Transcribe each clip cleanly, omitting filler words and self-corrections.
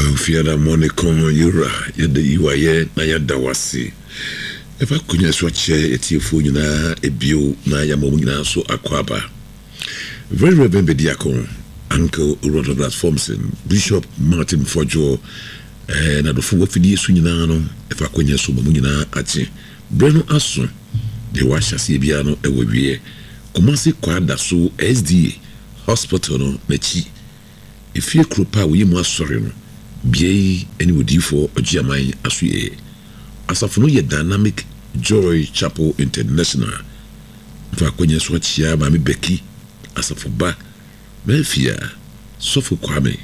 Fiada Monicom Yura, Yada Iwaye, Nayada Wasi. If I couldn't swatch a Tifuna, a Bio, Nayamomina, so Aquaba. Very Reverend Bediacon, Uncle Roger Thompson, Bishop Martin Fojo, and at the full of the Sunano, if I couldn't Sumuna Achi, Breno Asun, the Washa Sibiano, a Webie, Kumasi Quada so SDA, Hospital, Mechi. If you Krupa, we must sorry. Bie any would for a GMI as we as of no dynamic Joy Chapel International. For Quenya Swatchia, Mammy Becky, as of Ba, Melfia, Sofu Kwame.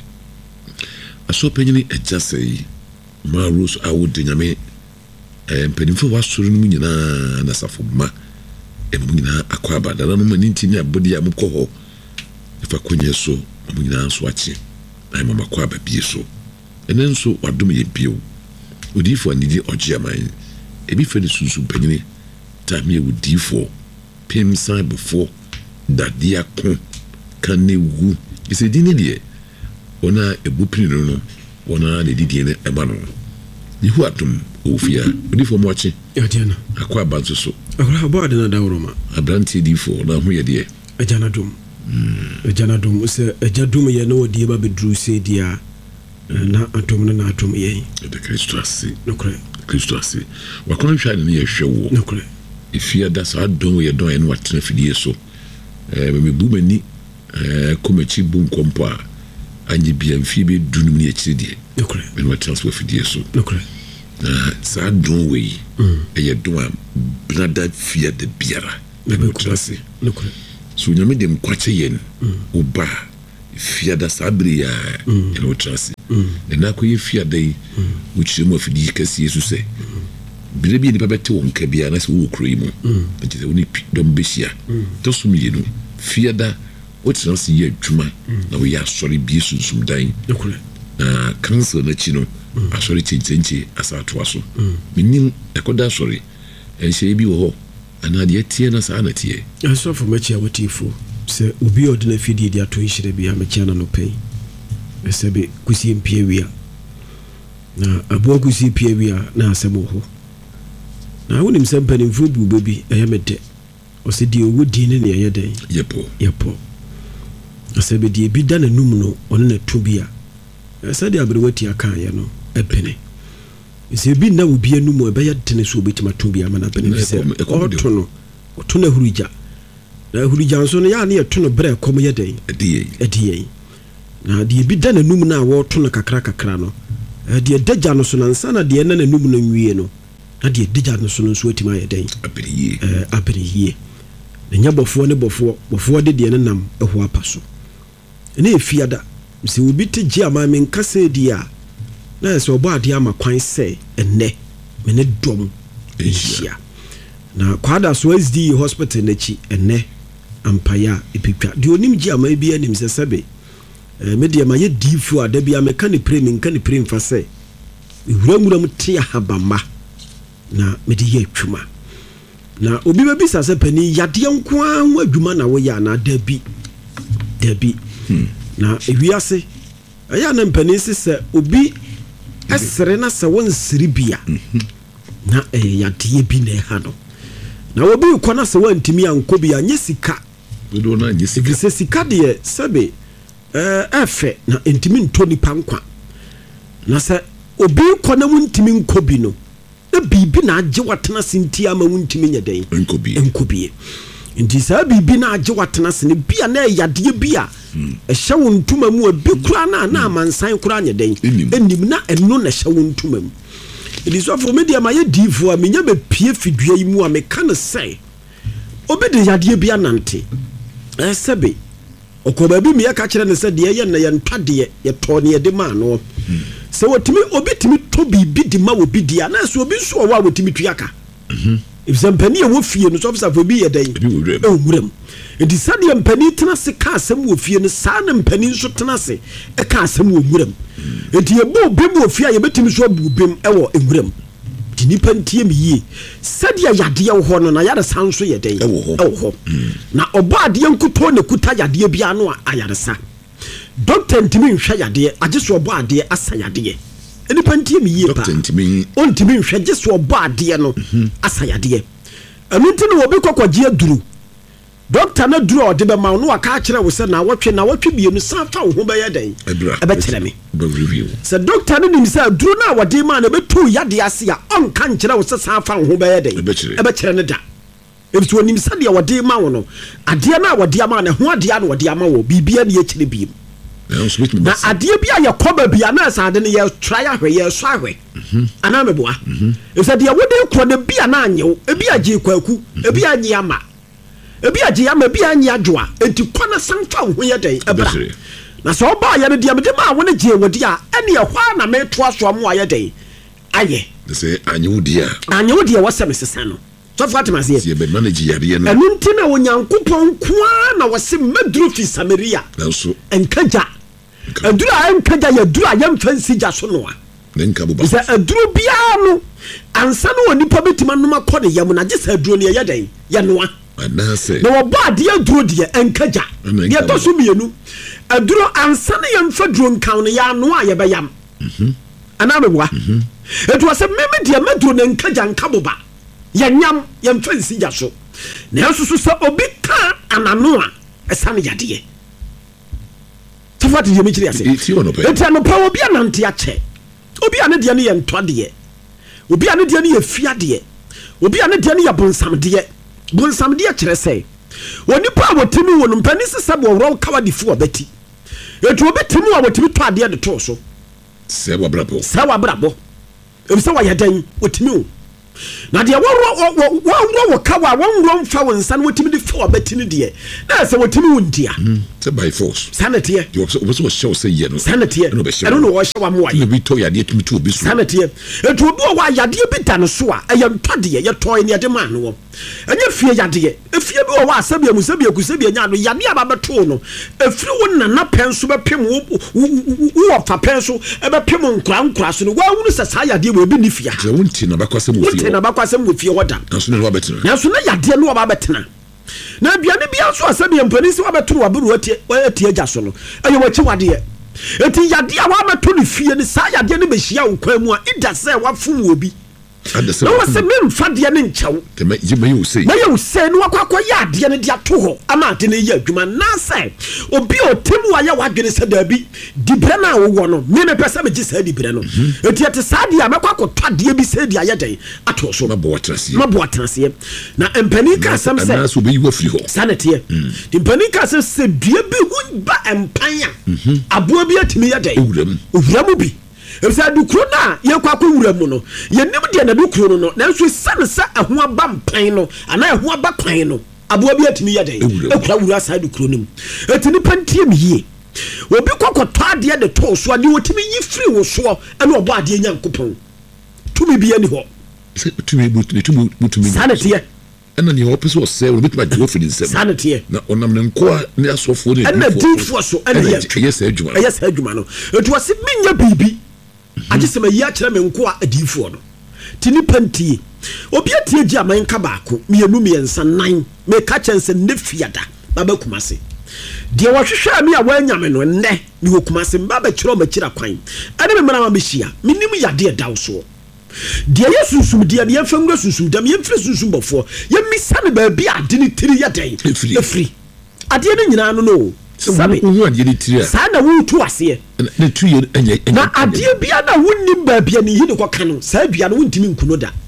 I saw Penny a just say, Marus, I would deny and Pennyful was Surinina and as of Ma, and Muna Aquaba, the Roman body Amuko. If I Quenya so, Muna Swatchi, I'm a Maquaba be so. And then so what do me a bill? Would you for needy or German? A be for the Susu Penny, time me would do for Pim sign before that dear can they woo? Is a dinner dear. Ona a boopin, ona the Didier a banner. The Huatum, Ophia, would you for watching? Yatiana, a quite bad so. A bad another Roma, a brandy D4, now here dear. A Janadum. A Janadum was a Jaduma, you know, dear Baby Drew say, dear. Na atom na atom ye the Christasi no correct Christasi wa kon hwa ne ye hwe no correct if you that so adon we don en wat na fidie so me bu mani komachi bu nkompo a anye bia mfi be dunum ne akiri no correct me wat transfer fidie so no correct sa adon we ye don am brother fear the biara me Christasi no correct so nyame dem kwache yen oba fiada sabria and what trust and na koye fiada which some of the case yesu say bilebi ni babete won ka bia na se wo kro yi mu nti woni dom besia to sum yi no fiada what trust ye adwuma na we ya sorry bi sunsum dan na cancel na chi no asori chenche asato aso menim ekoda sorry en she bi wo ho ana de tie na sa na tie aso for machi awotifo se ubi odina fidi dia to hire bia mekiana no pay esebe kusi mpie wia na abo kusi pie wia na asemo ho na wonim se mpanimfo bu bebi eyemede o se die wodi ne ne yeden yepo esebe die bi da na num no ono na tobia ese de abrewati aka ye no epene ese bi na obi anum e be yedene so obetima tobia ma na pene se oto no oto na hurija na hurijanso no ya na yeto no bre kom yeden edie na de bi da na num na wo to no kakra no de dagya no so na nsa na de na num no nwie no na de dagya no so no so atima yeden abiriye na nyabofo ne bofo de de nam eho apaso na efiada mse obi te gi ama men kase dia na se obo ade ama kwan se enne me ne dom ehia na kwada so SD hospital na chi enne ampaya epitwa de onim gi ama bi anim se sebe me de ma ye difu ada bia me kan prem fa se wuram te habama na me de ye atwuma na obi be bisa se pani yade nko anwa adwuma na wo ya na dabi na ewiase aya na mpani se obi esere na se won siribia na yade bi na ha no na obi ko na se wantimi anko bi anye sika do na anye sika se sika de sebe efe na ntimi ntoni pankwa na se obi ko na wuntimi nko bi no na bibi na age watena sentia ma wuntimi nyeden enkobi nti sa bibi na age watena sene bia na yade bia ehye wontuma mu abekura na amansan kura nyeden enim na eno na ehye wontuma mu it so for media ma ye divo a menya be pie fidua yi mu a me kan say obedi yade bia nante sebe okoba bi me ya ka kire ne se de ye na ye ntwade ye to ne ye de ma no se wotimi obi timi to bibi di ma obi dia na so obi so wa wotimi tuaka if zampani wo fie no so officer for bi ye dan wuram edi sade mpani tena se ka asem wo fie no sa na mpani so tena se e ka asem wo wuram edi ye bo bem wo fie ye betimi so bu bem e wo wuram di nipa ntie mi yi sade yade wo ho no na yade sanso ye dan e wo ho na oba ade nkuto na kuta yade bia no ayaresa doctor ntimi nhwɛ yadeɛ agye so ɔbɔ adeɛ asa yadeɛ enipa ntie mi yie pa doctor ntimi nhwɛ gye so ɔbɔ adeɛ no asa yadeɛ ɛnu nti no obi kɔkɔgye aduru doctor na duru ɔde bɛ ma no aka kyerɛ wo sɛ na wɔtwe bienu san fa wo ho bɛyɛ den ɛbɛkyerɛ me sɛ doctor no nim sɛ duru na wɔde ma na bɛtu yadeɛ ase a ɔnka nkyerɛ wo sɛ san fa wo ho bɛyɛ den ɛbɛkyerɛ ne da ebi so nim sɛ deɛ wɔde ma wo no adeɛ na wɔde ama na ho adeɛ na wɔde ama wo bibia ne yɛkyerɛ biem na adeɛ bi a yɛkɔ baabi a na ɛsɛ ade no yɛtra yɛahwɛ yɛsɔ ahwɛ anaa meboa ɛsɛ deɛ wode korɔ no bi a na anyɛ wo ebi agye kwaku ebi agye ama ebi agye ama ebi anye adwoa enti kwana sanfa wo ho yɛ den ɛbra na sɛ ɔba yɛ no deɛ mede ma wo ne gye wodi a ɛne ɛhɔ na metoa so mo ayɛ den ayɛ sɛ anye wo deɛ wɔsɛ me sesa no so Fatima say ye be manage yare no enu nti na onyankopɔn koa na wɔse maduru fi Samaria nanso enkaja aduru a enkaja ya duru a yɛmfa nsija so no a nenka bo ba sɛ aduru bia no ansa no onipa betima no makɔ ne yam na gye sɛ aduru ne yɛ den yɛ noa anase na wɔbɔ adeɛ aduru deɛ enkaja yɛ tɔ so mienu aduru ansa no yɛmfa duru nkan no yɛ noa yɛ bɛyam ana me boa etu wɔse meme deɛ maduru ne enkaja nkaboba yanyam yɛmfa nsija so na nso so sɛ obi ka anano a ɛsa ne yadeɛ tafati yɛ mekiri ase eti anopa obi anante akyɛ obi ane deɛ ne yɛ ntɔdeɛ obi ane deɛ ne yɛ fiadeɛ obi ane deɛ ne yɛ bonsamdeɛ kyerɛ sɛ onipa a wɔtimi wɔ no mpani sesɛ bɔ wɔrɔ kawadifo ɔbɛti etu obi timi a wɔtimi tɔ adeɛ de tɔ so sɛ wabrabɔ ebisɛ wayɛ dan wɔtimi wo na deɛ wɔwɔ wɔ kawa wɔnwɔ mfa wo nsa no wɔtimi de fa ɔbɛti ne deɛ na sɛ wɔtimi wo ntia sɛ by force sanetiɛ wɔbɛsɛ wɔhyɛ wo sɛ yɛ no sanetiɛ ɛno no wɔhyɛ wa moa yɛ bi tɔ yadeɛ tumi to obi so sanetiɛ etu obi wɔ yadeɛ bi da no so a ɛyɛ ntɔdeɛ yɛtɔɔ ne yɛde maa no wɔ ɛnyɛ fie yadeɛ efie bi wɔ hɔ a sɛbia mu sɛbia ku sɛbia nya no yadeɛ aba bɛtoo no efiri wo nana pɛn so bɛpem wo fa pɛn so ɛbɛpem nkura so no wɔahunu sɛ saa yadeɛ wɔ ebi ne fia sɛ wonti na bɛkɔsɛm wɔ fie na bakwasɛm wɔ fie hɔ da nanso ne wabɛtena nanso na yadeɛ no wabɛtena na aduane bia nso asɛbia mpani sɛ wabɛto waburu atie agya so no ɛyɛ wakyi wadeɛ eti yadeɛ a wabɛto ne fie ne saa yadeɛ no bɛhyia wo kwan mu a ida sɛ wafom wɔ bi na wɔsɛ memfa deɛ ne nkyɛw mɛyɛ wo sɛ no wakɔ yɛ adeɛ no de ato hɔ ama ade no yɛ adwuma nasɛ obi a ɔtemu ayɛ wadwene sɛ daabi diberɛ no a wowɔ no me mepɛ sɛ megye saa diberɛ no ɛti ɛte saa deɛ a mɛkɔ akɔtɔ adeɛ bi sɛ deɛ ayɛ dɛn ato so maboa tenaseɛ na mpani ka asɛm sɛ saa ne teɛ nti mpani ka asɛm sɛ dua bi ho ba mpan a aboa bi atumi yɛ dɛn owura mu bi efisa dukuro na yɛkɔ akɔwura mu no yɛnim deɛ na dukuro no nanso sane sɛ ɛho aba mpan no anaa ɛho aba kwan no aboa bi atumi yɛ dɛn ekura wura saa dukuro no mu eti nipa ntie mi yie obi kɔkɔtɔ adeɛ de tɔɔ so adeɛ wɔtumi yi firi wo soɔ ɛna ɔbɔ adeɛ Nyankopɔn tumi bi ani hɔ tumi sane teɛ ɛna ne wɔpɛ sɛ ɔsɛ wo bituma gye ofiri nsɛm sane teɛ na ɔnam ne nkoa ne asɔfoɔ ne ɛna difoɔ so ɛna ɛyɛ saa adwuma no etu wɔse menya biribi agye sɛ mayi akyerɛ me nko a adiifoɔ no nti nipa ntie obi atie gye amanka baako mmienu mmiɛnsa nan meka kyɛn sɛ nnɛ fiada baba Kumase deɛ wɔhwehwɛ me a wɔanya me no nnɛ me wɔ Kumase mba bɛkyerɛ ɔmakyira kwan ɛne me mmara ma bɛhyia menim yadeɛ daw soɔ deɛ yɛ sunsum deɛ ne yɛmfa nwura sunsum dam yɛmfiri sunsum bɔfoɔ yɛmmisa ne baabi a ade ne tiri yɛ dɛn ɛfiri adeɛ no nyinaa no sabe saa na wotu aseɛ na adeɛ bia na wonni baabi a ne yi ne kɔka no saa dua no wontimi nkuno da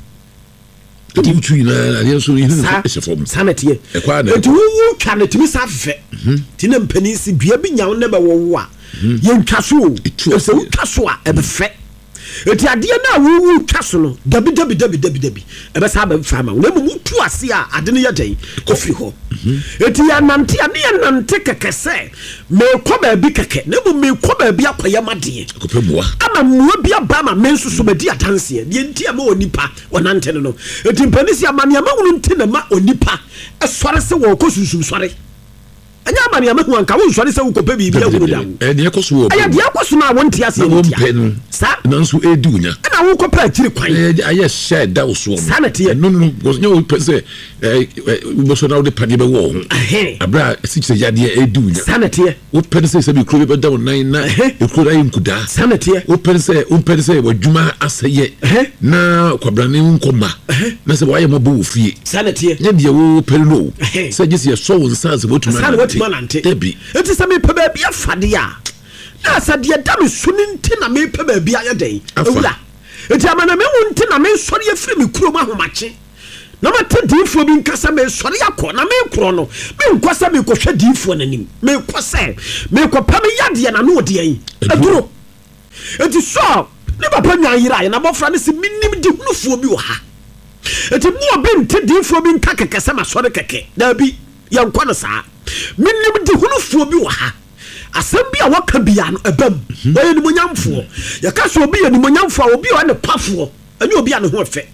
saneteɛ ɛnti wowu twa no tumi sa fɛ nti na mpani si dua bi nya wo ne bɛwɔwo a yɛntwa so o ɛsɛ wotwa so a ɛbɛfɛ eti adeɛ na wowu twa so no dabi ɛbɛsa bɛfa ma wo na mu tu ase a ade no yɛ dɛn kɔfiri hɔ eti ya nante a ne yɛ nante kɛkɛ sɛ mekɔ baabi kɛkɛ na mu mekɔ baabi akɔyɛ madeɛ ama mmoa bi aba ma me nso so madi adanseɛ deɛ nti a ma onipa wɔnante no no eti mpani si ama nneɛma wo nti na ma onipa ɛsɔre sɛ wɔkɔ sunsum sɔre ɛnyɛ ama nneɛma hu anka wo nsɔre sɛ wokɔpɛ biribi ahunu da wo ɛdeɛ kɔ so wɔ ɛyɛ deɛ kɔ so no a wonte ase ntia saa nanso ɛdi wonya ɛna na wo kɔpɛ akyiri kwan ayɛ hyɛ da wo so sanete no was no pese wo so na wo de pade be wo ho abra sikise yade e du nya sanete wo pɛ sɛ bi kuro be da wo nan na e kuro ayi nkuda sanete wo pɛ sɛ wadwuma asɛyɛ na kwabrane nkɔma na sɛ wayɛ mabɔ wo fie sanete nya de wo pɛ no sɛ gese so wo nsa sɛ wotuma nante ebi enti sɛ me pɛ ba bia fade a na sɛ de da me so ne nti na me pɛ ba bia yɛ den ewura enti amana me wo nti na me sɔre afiri me kuro ma homakye na mate diifoɔ bi nkasa me sɔre akɔ na me kuro no me nkɔ sɛ me kɔhwɛ diifoɔ nanim me kɔ sɛ me kɔpɛ me yadeɛ na no ɔde yi aduro enti so ne papa nya yira na bɔfra ne se minim di hunufoɔ bi wɔ ha enti mo obi nte diifoɔ bi nka kɛkɛ sɛ ma sɔre kɛkɛ da bi yɛnkɔ no saa minim di hunufoɔ bi wɔ ha asɛm bi a waka bia no ɛbam ɔyɛ nimonyamfoɔ yɛka sɛ obi yɛ nimonyamfoɔ a obi a ɔne kwafoɔ ɛnyɛ obi a ne ho ɛfɛ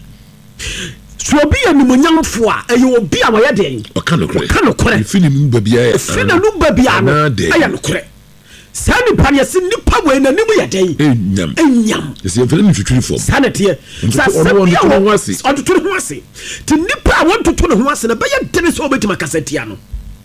so obi yɛ nimonyamfoɔ a ɛyɛ obi a wɔyɛ den ɔka nokorɛ fini mu babia no ɛyɛ nokorɛ saa nipa yɛse nipa wei n'anim yɛ den ɛnyam yɛsɛ yɛmfɛne no twitwiri fam saa neteɛ ɔtoto ne ho ase nti nipa a wɔntoto ne ho ase no bɛyɛ dene sɛ wobɛtumi akasa tia no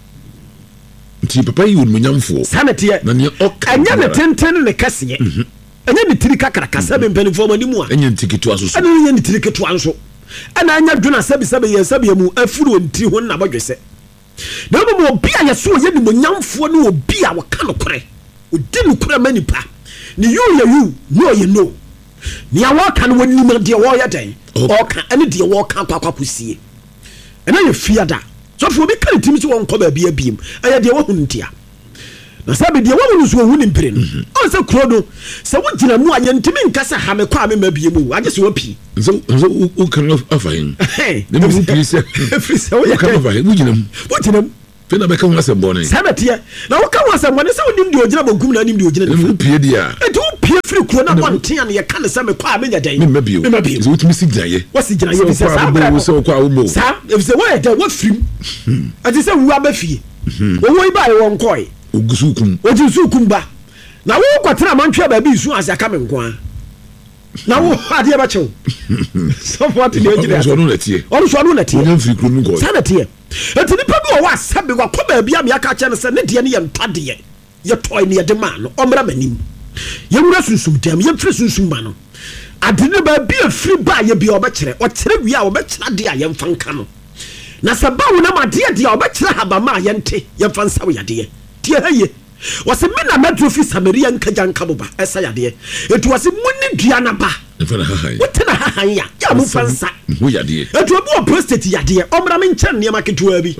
nti papa yi onimonyamfoɔ saneteɛ ɛnyɛ ne tenten ne kɛseɛ ɛnyɛ ne tiri kakraka sɛ be mpanimfoɔ mani mu a ɛnyɛ ne tiri ketewa so ɛne ɛnyɛ ne tiri ketewa nso ɛna ɛnyɛ dwena sɛbisɛbi yɛ sɛbi mu afiri wɔn tiri ho na bɔdwe sɛ na mmom obi a yɛso ɔyɛ nimonyamfoɔ ne obi a wɔka nokorɛ ɔdi nokorɛ ma nipa ne yu yɛ yu ne ɔyɛ no nea wɔka no wɔnim deɛ wɔyɛ dɛn ɔka ɛne deɛ wɔka akɔakɔsie ɛna yɛ fiada sɔfo obi ka ne timi sɛ wɔnkɔ baabi abiem ɛyɛ deɛ wɔhu ntia na sɛbi deɛ wɔhu no so wɔhu ne mpire no ɔn sɛ kuro no sɛ wogyina mu a yɛntimi nka sɛ ha mekɔ a mema bie mu agye sɛ wɔpii sɛ wokan afa hen na mefo pii sɛ wokan afa hen wogyina mu fɛ na bɛka ho asɛm bɔne sɛ bɛteɛ na woka ho asɛm bɔne sɛ wonim deɛ ɔgyina bɔnkum na anim deɛ ɔgyina nifa wopie deɛ a ɛnti wopie firi kuro no abɔnten a ne yɛka ne sɛ mekɔ a menya dɛn memma bio sɛ wotumi si gyinayɛ wɔsi gyinayɛ bi sɛ saa brɛ sɛ wokɔ a wobɔ saa ɛfisɛ wɔyɛ dɛn wɔfirim ɛte sɛ wua bɛfie wɔwɔ yi baayɛ wɔ nkɔe ogusu kum wɔgye su kum ba na wokɔtena amantwea baabi isu ase aka me nko a na wo adeɛ bɛkyɛw sɔfo ate deɛ ɔgyina ɔno so ɔno na tie saa na tie ɛnti nipa bi wɔwɔ asɛbe wakɔ baabi a meaka kyɛ no sɛ ne deɛ no yɛ ntwadeɛ yɛtɔe ne yɛde maa no ɔmmra m'anim yɛwura sunsum dam yɛmfiri sunsum ma no ade ne baabi afiri baa yɛ bia ɔbɛkyerɛ ɔkyerɛ wie a wɔbɛkyerɛ adeɛ a yɛmfa nka no na sɛ ba wo nam adeɛ deɛ a ɔbɛkyerɛ habama a yɛnte yɛmfa nsa wo yadeɛ tie ha ye wɔse me na mɛduro fi samaria nkagya nka boba ɛsa yadeɛ ɛnti wɔse mone dua no ba wotena hahan ya yɛ mofa nsa ɛnti obi wɔ prostate yadeɛ ɔmmra me nkyɛn nneɛma ketewaa bi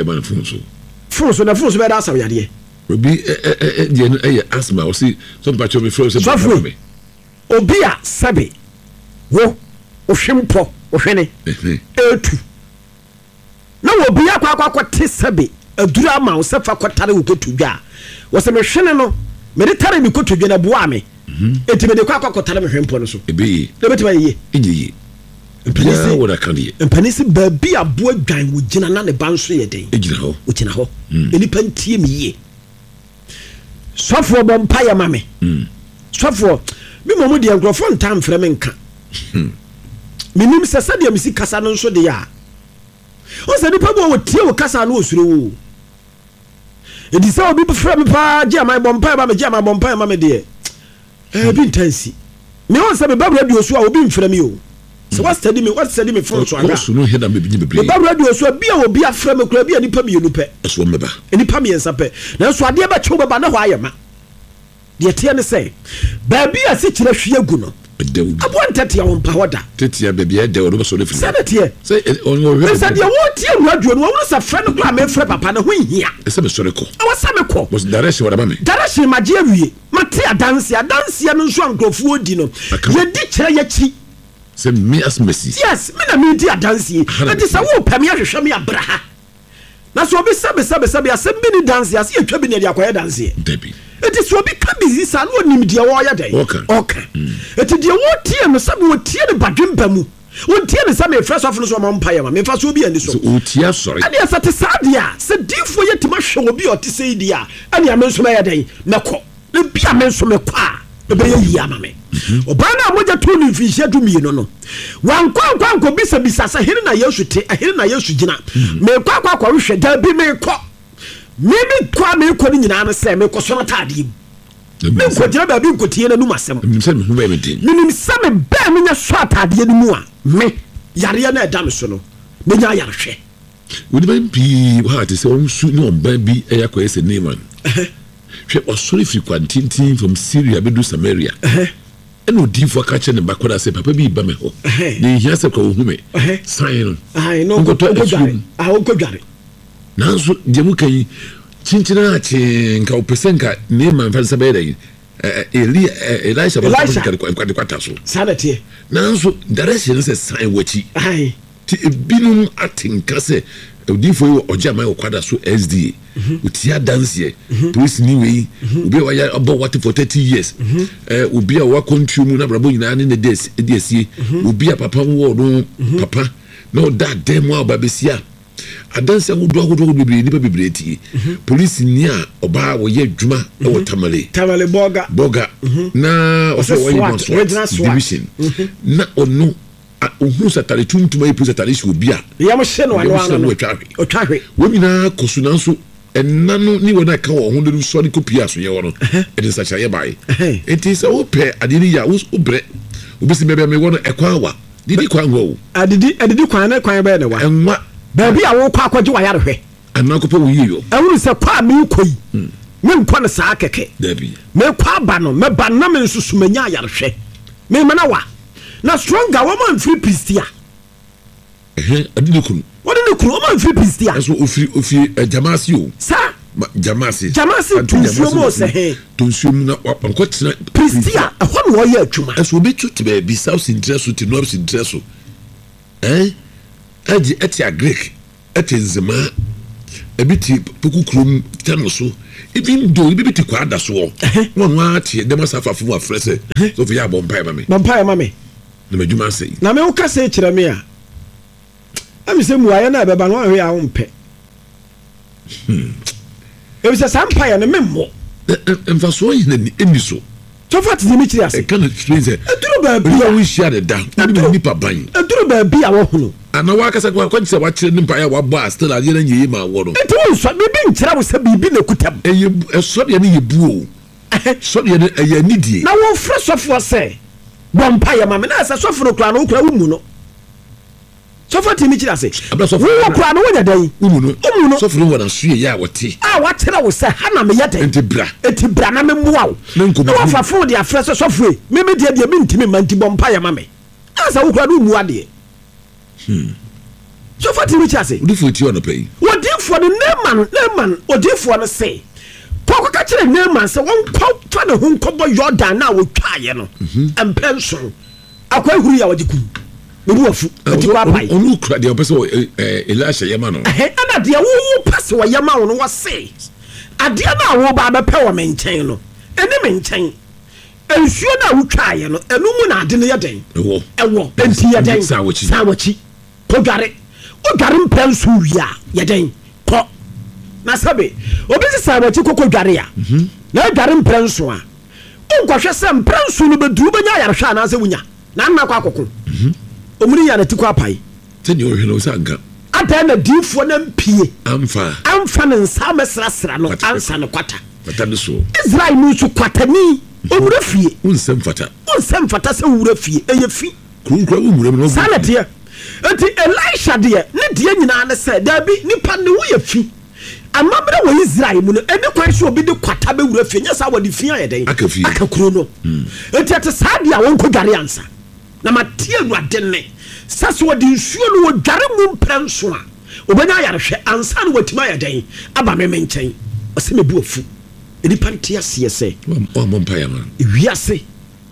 fon so na fon so bɛda asaw yadeɛ obi deɛ no ɛyɛ asma wɔse sɛ mpakyɛ me frɛ sɛ sɔfo obi a sɛbe wo wohwe mpɔ wohwene ɛtu na obi akɔ te sɛbe aduru ama wo sɛ fa kɔtare wo kɔtodwa a wɔsɛ mehwene no mede tare me kɔtodwa na boa me enti mede kɔtare me hwempɔ no so ɛbɛyie na bɛtuma yɛye ɛnyɛyie mpani sɛ baabi aboa dwan wo gyina na ne ba nso yɛ den wogyina hɔ ɛnipa ntie me yie sɔfoɔ bɔ mpa yɛ ma me sɔfoɔ me mɔ mu deɛ nkurɔfoɔ nta mfrɛ me nka menim sɛ sɛdeɛ mesi kasa no nso deɛ a ɔsɛ nipa bi a wɔtie wo kasa no wɔsuro wo ɛdi sɛ obi frɛ me paa gye ama bɔ mpa ma me gye ama bɔ mpa ma me deɛ bi ntansi me wɔn sɛ me ba radio so a obi mfrɛ me o sɛ what study me phone so aga me ba radio so bi a obi afrɛ me kura bi a nipa mienu pɛ ɛso meba nipa miensa pɛ nanso adeɛ bɛkyew bɛba na hɔ ayɛ ma deɛ teɛ ne sɛ baabi a se kyerɛ hwie gu no aboa ntatea wo mpa hɔ da tetea baabi a ɛdɛ wɔde bɛsɔ no firi sɛ ne teɛ sɛ deɛ wɔtie radio no wɔworo sɛ frɛ no kora mefrɛ papa no ho nhia ɛsɛ mesɔre kɔ ɛwɔ sɛ mekɔ direction wɔde ma me direction magye awie mate adanseɛ no nso a nkurɔfoɔ di no yɛdi kyerɛ yɛkyi sɛ me asmasi yes me na medi adanseɛ ɛnti sɛ wopɛ me ahwehwɛ me abra ha na sɛ obi sɛbe asɛm bi ne danseɛ ase yɛtwa bi ne ɛde akɔyɛ danseɛ dabi ɛti sɛ obi ka bisi saa na ɔnim deɛ wɔyɛ dɛn ɔka ɛti deɛ wɔtie no sɛ wɔtie ne badwempa mu wɔntie ne sɛ mefrɛ sɔfo no so ɔma mpa yɛ ma memfa so obi ani so ɛne ɛsɛ te saa deɛ a sɛ difoɔ yɛtumi ahwɛ obi a ɔte sɛ yi deɛ a ɛne a me nso mɛyɛ dɛn mɛkɔ na bi a me nso mekɔ a ɛbɛyɛ yi ama me ɔbaa no a mogya to no mfirinhyia dumienu no wankɔ bisa sɛ hene na Yesu te hene na Yesu gyina mekɔ akɔhwehwɛ da bi mekɔ mekɔ no nyinaa no sɛ mekɔ so no taadeɛ mu menkɔgyina baabi nkɔtie no anum asɛm menim sɛ mebɛɛ menya so ataadeɛ no mu a me yareɛ no ɛda me so no menya ayarehwɛ wode bɛn pii hɔ a te sɛ ɔnsu ne ɔbaa bi ɛyɛ akɔyɛ sɛ Naaman hwɛ ɔsɔre firi kwantintin from Syria bɛdu Samaria ɛna odiifoɔ ka kyerɛ ne bakɔda sɛ papa bi ba me hɔ na ɛhia sɛ kɔ wohu me san no nkɔtɔ asuom nanso deɛ mu ka yi kyinkyina akye nka wopɛ sɛ nka Naaman fa sɛ bɛyɛ dɛ Elisha nkade kwata so nanso direction sɛ san wakyi ti ebinom atenka sɛ odiifoɔ yi ɔgye ama ɔkwada so SDA otia danseɛ police ni wei obi a wayɛ abɔ what for 30 years obi a wakɔntuo mu na brabo nyinaa ne de asie obi a papa wo no papa na ɔda dan mu a ɔba besia adanseɛ ahodoɔ bebree nipa bebree tie police ni a ɔbaa wɔyɛ adwuma ɛwɔ tamale boga na ɔsɛ wɔyɛ division na ɔno ohun satare tuntum ayi satare si obi a yam hye no ano otwahwe wo nyina kosu nanso enna no ni wona ka wo ho de so de kopia so ye wo no e de sacha ye bai enti se wo pe ade ni ya wo bre obi se bebe me wo no ekwa wa didi kwan wo adidi kwan na kwan be ne wa enwa baabi a wo kwa akwaje wa yarehwe anako pe wo yiyo ewuru se kwa me koyi me nkwa ne saa keke dabi me kwa ba no me ba na me nsusumanya yarehwe me mana wa na stronger woman free pristia adini kunu woman free pristia so ofiri jamasi o sa jamasi tunsuo mo se he tunsuo na anko tena pristia ehon wo ye adwuma so obi tuti be bi south interest to north interest adi eti agric eti nzema ebiti pokukrum tano so even though ibi ti kwa da so won wa tie dem asafafu wa frese so fi ya bompai ma me na madwuma sei na me wo ka sei kire me a ami se muaye na beba no ahwe a wo mpe e bisa sampaye ne memmo emfa so yin ni eniso to fat ni kire ase kan explain say eduru ba bia we share the down ni pa ban eduru ba bia wo hunu ana wa kasa kwa se wa kire ni mpaye wa bo still ade na nyeye ma wo no enti wo so bibi nkira wo se bibi na kutam e so de ne yebu o so de ne aya nidie na wo frɛ sɔfo se bompa ya mame na sa soforo kra no kra wumu no sofo timi kira se wo kra no wonya dan wumu no soforo wona suye ya wote wa tera wo se ha na me ya dan enti bra na me mboa wo na wo fa fo de afre se sofo e me de me ntimi manti bompa ya mame asa wo kra no mu ade sofo timi kira se odifo ti ono pay odifo ne Naaman odifo no se koko ka kire Naaman se won kwa fa ne ho nkɔbɔ Jordan na wo twaye no empenso akwa huru ya wajiku mebu afu ati kwa pai onu kura de opese Elisha yema no ana de wo pese wo yema wo no wo se ade na wo ba be pe wo menchen no eni menchen ensuo na wo twaye no enu mu na ade ne yeden ewo enti yeden sawachi ko gare o gare mpenso wia yeden ko na sabe obi se sawachi kokko dware ya na dware mpenso a unkɔhwɛ sɛ mpenso no beduru benya yarehwɛ na sɛ wunya na nna kwa akoko omuri ya na ti kwa pai tani o hwelo sa nka ada na difo na mpie amfa ne nsa mesrasra no ansa ne kwata ne so Israel mu so kwatani owura fie unsem fata sɛ owura fie eye fi kunkura umure no sanete enti Elisha de ne de nyina ne sɛ dabi nipa ne wo ye fi amabra wo Israel mu no eni kwan so obi de kwata be wura fie nya sa wadi fie ayeden akakuro no enti ate sa de a won ko dware ansa na matie no adenne sase wadi nsuo no wo dware mu mpenso a obanya yarehwɛ ansa no watima ayeden aba me menchen ose me bu afu eni pantia se sɛ o mompa ya ma wiase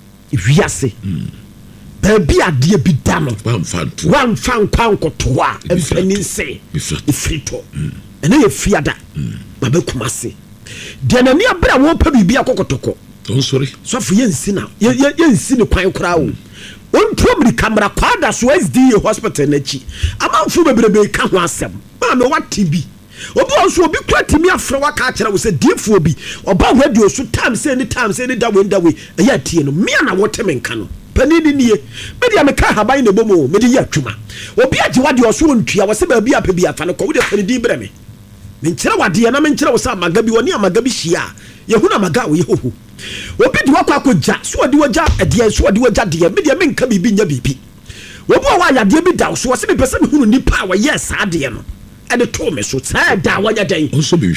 baabi ade bi da no wan fan kotoa emfani se ifrito ene ye fiada ba be kumase de nani abra wo pa bibia kokotoko don sorry so for yensi na yensi ne kwan kra wo on probably camera kwada so SDA hospital na chi amanfo bebrebe ka ho asem ma me wati bi obi also obi kura timi afra wa ka kire wo se diefo obi oba radio so time say ni da we eya tie no me na wote me nka no pani ni nie me dia me ka haban na bomo me di ya twuma obi age wade oso ntua wo se ba bi afa bi afa no ko wo de pani di bre me nkyere wade na me nkyere wo sa amaga bi woni amaga bi hia yehu na amaga wo yehoho obi di wakwa akogya so odi wagya ade so odi wagya de me dia me nka bibi nya bibi obi wa ya de bi da so se me pese me hunu nipa wa yes ade no and the Thomas so tired that one day also be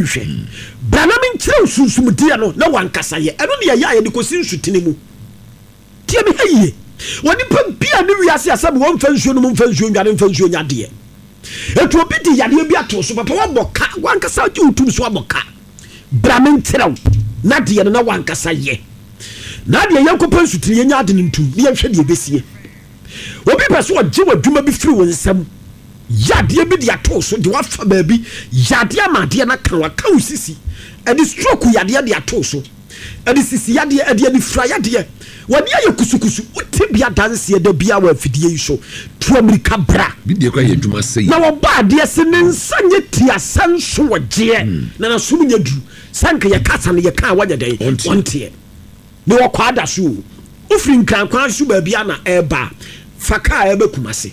Branam Chill Susum dear no one Cassaye, and only a yah and the Cosin Sutinimu. Dear me, hey, when you put Pia Nuria, some one function, and function, your dear. It will be the Yadiato, so Papa one Cassa you to Swaboka. Bramin Chill, Nadia, no one Cassaye. Nadia Yanko Pensuti and Yardin to near Shady Bessie. What people saw Jim or Juma be through and some. Yadia bi dia to so de wafa baabi yadia madia na kan wa kan sisi e di stroke yadia dia to so e di sisi yadia e di fra yadia wani aye kusukusu utibia dance ye da bia wa fidie yi so to America bra bi de kwa ye dwuma sei na wo ba de se ne nsanye tia sanso woje na so nya duru sanka ye kasa ne ye kan waje den wonte ne wo kwada so ufri nkran kwan so baabi ana eba faka ebe kumase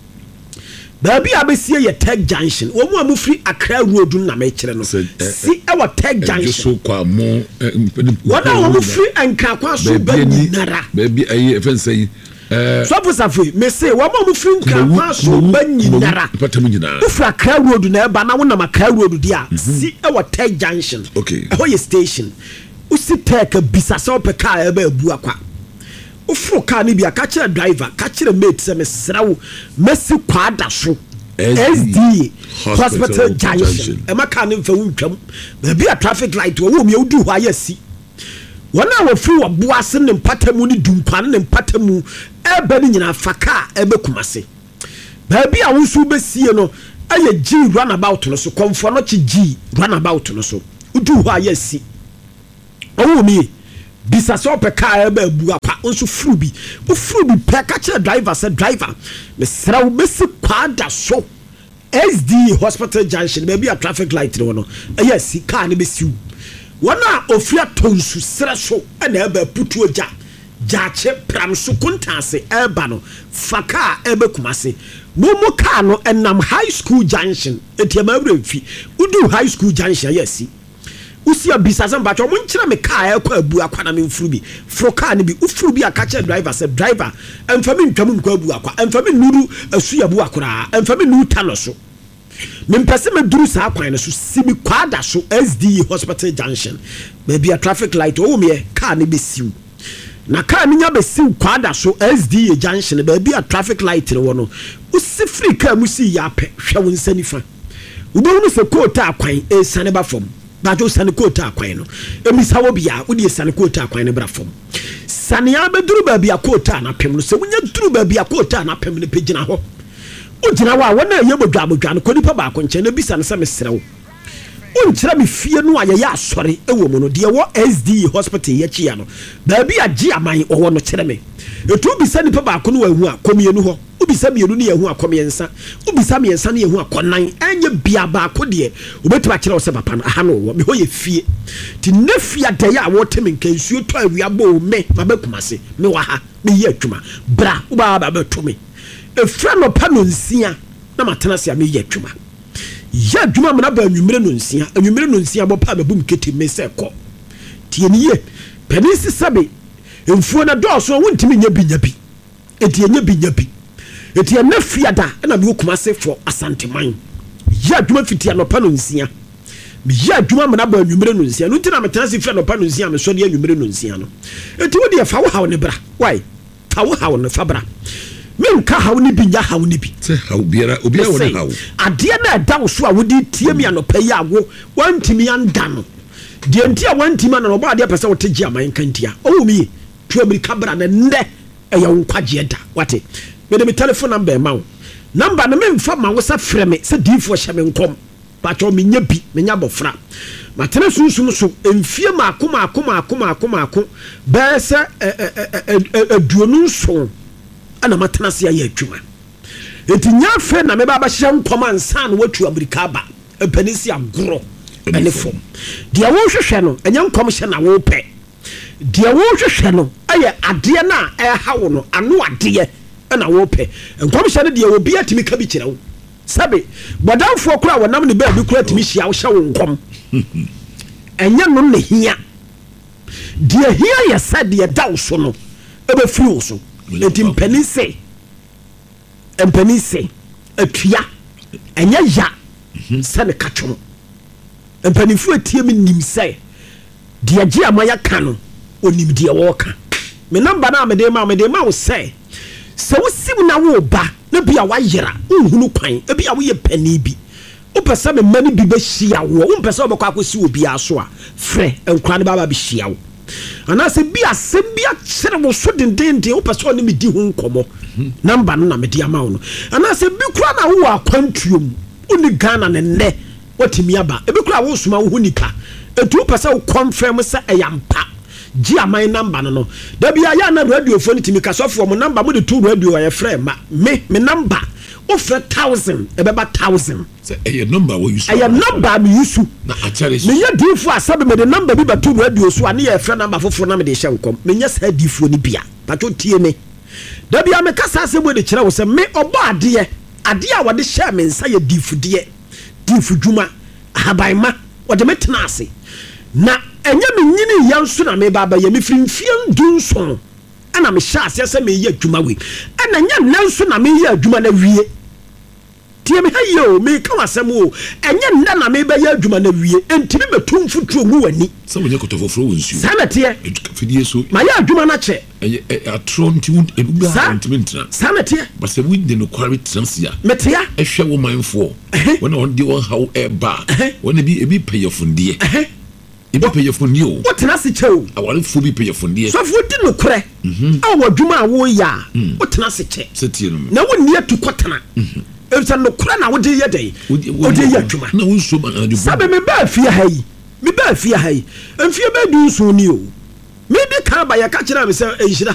Baby abesie ye Tech Junction. Wo mu amufri Accra Road na me kire no. Si e wa Tech Junction. So kwa mo wona wo mufri anka kwa so ba nyinara. Baby ayi efen say so fosafe me say wo mu amufri anka kwa so ba nyinara. Patam nyinara. Ufri Accra Road na e ba na wo na Accra Road dia. Si e wa Tech Junction. Okay. Ho ye station. Usi Tech bisa so pe ka e ba ebu akwa. Ufro ka ni bia ka kire driver ka kire mate se me srawo mesi kwada so SD Hospital Junction e maka ni mfa wuntwam ba bia traffic light wo me udu hwa yasi wona wo firi wo boase ne mpatamu ni dunkwan ne mpatamu e ba ni nyina faka e be kumase ba bia wo su be sie no aye G runabout no so komfo no chi G runabout no so udu hwa yasi owo mi bisa so pe ka e ba bu akwa onso frubi o frubi pe ka che driver say driver me srawo mesi kwada so SD Hospital Junction maybe a traffic light no yes car ne besiu wona ofia tonsu sra so na e ba putu oja jache pram so kontase e ba no faka e ba kumase momo car no enam high school junction etiama awrefi udu high school junction yes usi abisa san bacho mo nkira me car ekwa abu akwa na me mfuru bi fro car ne bi ufuru bi akache driver say driver emfa me ntwam nkwa abu akwa emfa me nuru asu abu akora emfa me nu tano so me mpese me duru sa akwan ne so sibi kwada so SD Hospital Junction maybe a traffic light o me car ne be siu na car ne nya be siu kwada so SD Junction maybe a traffic light ne wono usi free car musi ya pe hwe won sanifa ubonu se kota akwan e sane ba fom bajo sane kota akwan no emisa wo bia wo de sane kota akwan ne bra fom sane ya be duru ba bia kota na pem no se wonya duru ba bia kota na pem ne pegina ho ojina wa wona ye bodwa no konipa ba ko nche na bisa ne se mesrewo onkyira me fie no aye ya asore ewo mu no de wo SD Hospital ye chia no ba bia agi aman owo no kire me etu bisa nipa ba ko no wahu akomienu ho ubisa mienu ne yahu akomiensa ubisa miensa ne yahu akonan enye bia ba ko de obetu akire wo se papa no aha no wo me ho ye fie ti nefia de ya wo temi nkansuo to awia bo me mabakumase me wa ha me ye adwuma bra uba ba beto me efra no pa no nsia na matena se me ye adwuma ya adwuma me na ba anwumere no nsia bo pa babum kete me se ko tie ne ye penisi sabe emfuo na dɔɔso wontimi nya bi etie nya bi etie na fiada na me okuma se for asanteman ya adwuma fitia no pa no nsia me ya adwuma me na ba anwumere no nsia no ntina metena se fia no pa no nsia me so de anwumere no nsia no eti wo de fa wo haw ne bra why fa wo haw ne fa bra me nka haw ne bi nya haw ne bi se haw biara obi a wo ne haw ade na da wo so a wo di tie me anopa yi awo wantimi anda no de ntia wantimi na no ba ade pese wo tegi aman kantia owo mi to America bra na nde eya wonkwaje da wate me de me telephone number ma wo number no me mfa ma wo sa frɛ me se difo hye me nkom ba cho me nya bi me nya bofra matene sunsum so emfie maako ba se aduonu so ana matena se ya adwuma enti nya fe na me ba hye nkom ansa na watu America ba mpanisi agorɔ ɛne fam deɛ wohwehwɛ no ɛnyɛ nkɔmhyɛ na wopɛ deɛ wohwehwɛ no ɛyɛ adeɛ no a ɛha wo no ano adeɛ ɛna wopɛ nkɔmhyɛ no deɛ obi atumi ka bi kyerɛ wo sɛbe bɔdamfoɔ koraa wɔnam ne baabi koraa atumi hyia wo hyɛ wo nkɔm ɛnyɛ no ne hia deɛ hia yɛ sɛ deɛ da wo so no ɛbɛfiri wo so enti mpani se atua ɛnyɛ ya sɛ ne ka twom mpanimfoɔ atie me nim sɛ deɛ gye ama yɛka no onim deɛ wɔɔka me namba no a mede ma wo sɛ wosim na woba na bia wayera nhunu kwan bia woyɛ pani bi wopɛ sɛ mema no bi bɛhyia wo wompɛ sɛ wobɛkɔ akɔsi wɔ biaa so a frɛ nkora ne baba bɛhyia wo anaasɛ bi asɛm bi akyerɛ wo so dendenden wopɛ sɛ ɔne medi ho nkɔmmɔ namba no na mede ama wo no anaasɛ bi kora na wowɔ akwantuom wone Ghana ne nnɛ watumi aba ebi kora wosoma wo ho nipa etu wopɛ sɛ wo confirm sɛ ɛyɛ mpa gye aman namba no da bia yɛ na radiofoɔ no timi kasɔfoɔ mo namba mo de to radio ayɛ frɛ ma me namba ofrɛ 1000 ɛbɛba 1000 sɛ ɛyɛ number wo yusu ɛyɛ number me yusu na akyare so me yɛ difo asabe me de number bi bɛto radio so ani yɛ frɛ number foforɔ na me de hyɛ nkɔm me nyɛ saa difo ni bia patwo tie me da bia me kasa asɛm de kyerɛ wo sɛ me ɔbɔ adeɛ a wɔde hyɛ me nsa yɛ difudeɛ difu dwuma habaima wɔde me tena ase na ɛnyɛ me nyini yɛ nso na me baba yɛ me firimfie ndunso ana me hyɛ ase sɛ me yɛ adwuma we ana nyɛ nna nso na me yɛ adwuma na wie tie me ha yo me ka wasɛm o ɛnyɛ nna na me bɛ yɛ adwuma na wie entimi betu mfutuo mu wani sɛ wɔnyɛ kotofoforo wɔ nsuo saa na teɛ fidie so ma yɛ adwuma na kyɛ atoro nti ebuga ntimi ntena saa na teɛ basɛ wudi no kwari transia metea ɛhwɛ wo manfoɔ wɔna wɔn de wɔn haw ɛba wɔna bi ebi pɛyɛ fundie ebi pɛyɛ fundie o wotena se kyɛ o awarefo bi pɛyɛ fundie sɔfo di no korɛ a wɔ adwuma a woyɛ a wotena se kyɛ sɛ tie no na wonni atu kɔtena ɛfisɛ no korɛ na wode yɛ dɛn wode yɛ adwuma na wonsuo ma adwuma sabe me baa fie ha yi mfie bɛɛ du nso ni o mede ka ba yɛka kyerɛ me sɛ ɛnhyira